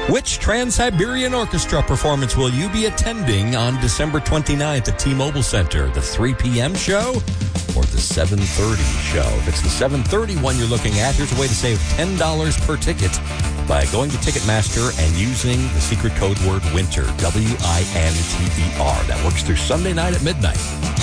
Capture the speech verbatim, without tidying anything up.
Which Trans-Siberian Orchestra performance will you be attending on December twenty-ninth at T-Mobile Center? The three p.m. show or the seven thirty show? If it's the seven thirty one you're looking at, here's a way to save ten dollars per ticket by going to Ticketmaster and using the secret code word WINTER, W I N T E R. That works through Sunday night at midnight.